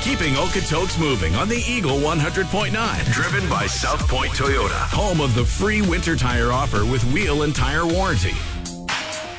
Keeping Okotoks moving on the Eagle 100.9. Driven by South Point Toyota. Home of the free winter tire offer with wheel and tire warranty.